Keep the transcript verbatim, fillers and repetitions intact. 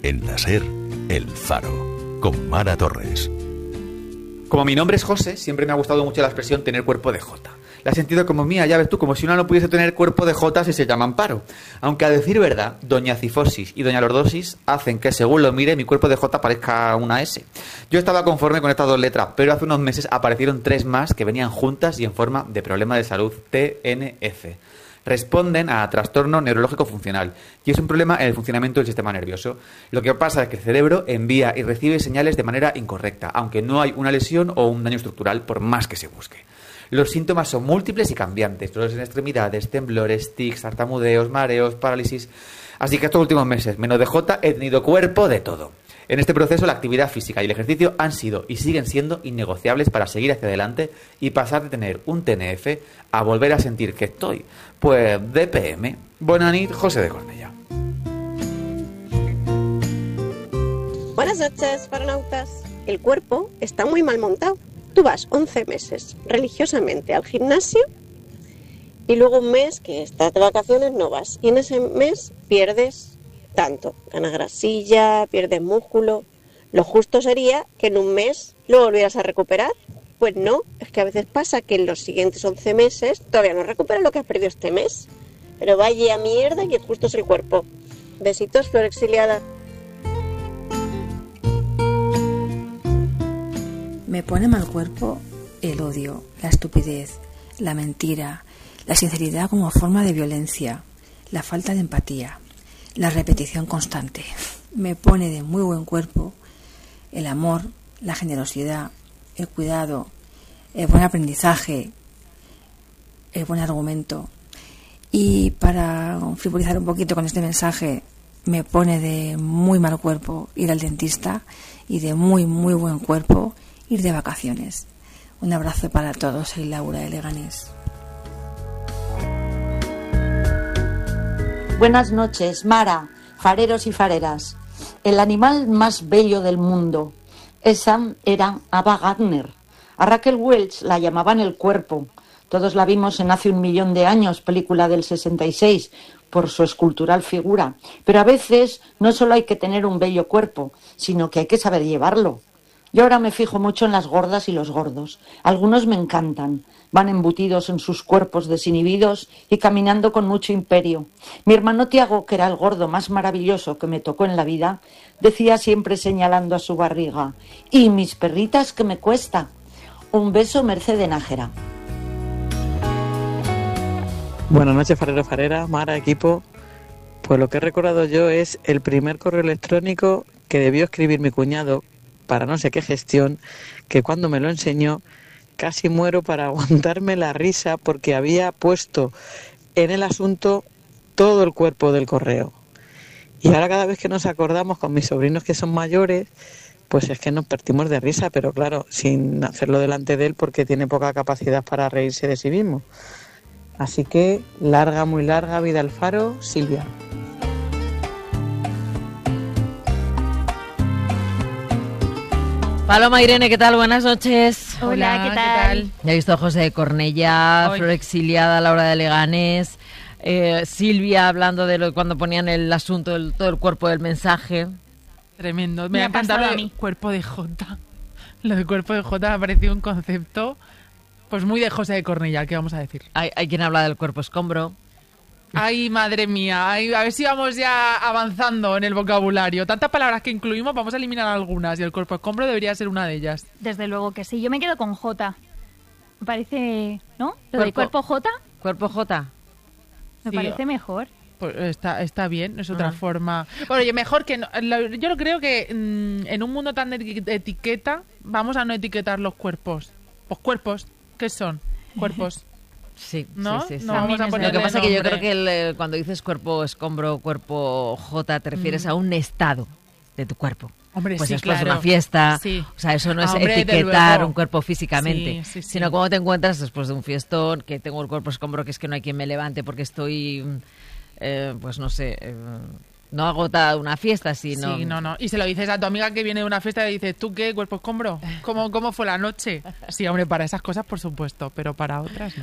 En la SER, El Faro, con Mara Torres. Como mi nombre es José, siempre me ha gustado mucho la expresión tener cuerpo de jota. La he sentido como mía, ya ves tú, como si uno no pudiese tener cuerpo de jota si se llama Amparo. Aunque a decir verdad, doña cifosis y doña lordosis hacen que, según lo mire, mi cuerpo de jota parezca una S. Yo estaba conforme con estas dos letras, pero hace unos meses aparecieron tres más que venían juntas y en forma de problema de salud, T N F. Responden a trastorno neurológico funcional y es un problema en el funcionamiento del sistema nervioso. Lo que pasa es que el cerebro envía y recibe señales de manera incorrecta, aunque no hay una lesión o un daño estructural por más que se busque. Los síntomas son múltiples y cambiantes, dolores en extremidades, temblores, tics, tartamudeos, mareos, parálisis. Así que estos últimos meses, menos de Jota, he tenido cuerpo de todo. En este proceso la actividad física y el ejercicio han sido y siguen siendo innegociables para seguir hacia adelante y pasar de tener un T N F a volver a sentir que estoy, pues, D P M. Buenas noches, José de Cornellá. Buenas noches, paranautas. El cuerpo está muy mal montado. Tú vas once meses religiosamente al gimnasio y luego un mes que estás de vacaciones no vas. Y en ese mes pierdes tanto, ganas grasilla, pierdes músculo. Lo justo sería que en un mes lo volvieras a recuperar. Pues no, es que a veces pasa que en los siguientes once meses todavía no recuperas lo que has perdido este mes. Pero vaya mierda que justo es el cuerpo. Besitos, flor exiliada. Me pone mal cuerpo el odio, la estupidez, la mentira, la sinceridad como forma de violencia, la falta de empatía, la repetición constante. Me pone de muy buen cuerpo el amor, la generosidad, el cuidado, el buen aprendizaje, el buen argumento. Y para frivolizar un poquito con este mensaje, me pone de muy mal cuerpo ir al dentista y de muy, muy buen cuerpo ir de vacaciones. Un abrazo para todos. Soy Laura de Leganés. Buenas noches, Mara, fareros y fareras. El animal más bello del mundo. Esa era Ava Gardner. A Raquel Welch la llamaban el cuerpo. Todos la vimos en Hace un millón de años, película del sesenta y seis, por su escultural figura. Pero a veces no solo hay que tener un bello cuerpo, sino que hay que saber llevarlo. Yo ahora me fijo mucho en las gordas y los gordos. Algunos me encantan. Van embutidos en sus cuerpos desinhibidos y caminando con mucho imperio. Mi hermano Tiago, que era el gordo más maravilloso que me tocó en la vida, decía siempre señalando a su barriga: «Y mis perritas, que me cuesta». Un beso, Mercedes Nájera. Buenas noches, farero, farera, Mara, equipo. Pues lo que he recordado yo es el primer correo electrónico que debió escribir mi cuñado para no sé qué gestión, que cuando me lo enseñó casi muero para aguantarme la risa porque había puesto en el asunto todo el cuerpo del correo. Y ahora cada vez que nos acordamos con mis sobrinos que son mayores, pues es que nos partimos de risa, pero claro, sin hacerlo delante de él porque tiene poca capacidad para reírse de sí mismo. Así que larga, muy larga vida al faro, Silvia. Paloma, Irene, ¿qué tal? Buenas noches. Hola, Hola ¿qué, tal? ¿qué tal? Ya he visto a José de Cornellá, Hoy. Flor Exiliada, Laura de Leganés, eh, Silvia hablando de lo, cuando ponían el asunto del todo el cuerpo del mensaje. Tremendo. Me, Me ha ha encantado pasado lo a mí. de cuerpo de Jota. Lo de cuerpo de Jota me ha parecido un concepto pues muy de José de Cornellá, ¿qué vamos a decir? Hay, hay quien habla del cuerpo escombro. Ay, madre mía, ay, a ver si vamos ya avanzando en el vocabulario. Tantas palabras que incluimos, vamos a eliminar algunas y el cuerpo escombro debería ser una de ellas. Desde luego que sí. Yo me quedo con J. Me parece, ¿no? Lo Cuerpo- de cuerpo J ¿Cuerpo J? me Sí. parece mejor. Pues está, está bien, es otra Ah. forma. Bueno, oye, mejor que... No, lo- yo creo que mm, en un mundo tan de eti- de etiqueta, vamos a no etiquetar los cuerpos. Pues cuerpos, ¿qué son? Cuerpos. Sí, ¿No? sí, sí, sí. No vamos a También es Lo que ponerle pasa es que yo nombre. creo que el, eh, cuando dices cuerpo escombro, cuerpo J, te refieres Mm. a un estado de tu cuerpo. Hombre, Pues sí, después de claro. una fiesta, Sí. o sea, eso no es Ah, hombre, desde etiquetar luego. un cuerpo físicamente, Sí, sí, sí. sino cómo te encuentras después de un fiestón, que tengo el cuerpo escombro, que es que no hay quien me levante porque estoy, eh, pues no sé, eh, no agotada de una fiesta, sino... Sí, no, no. Y se lo dices a tu amiga que viene de una fiesta y dices, ¿tú qué? ¿Cuerpo escombro? ¿Cómo, cómo fue la noche? Sí, hombre, para esas cosas, por supuesto, pero para otras no.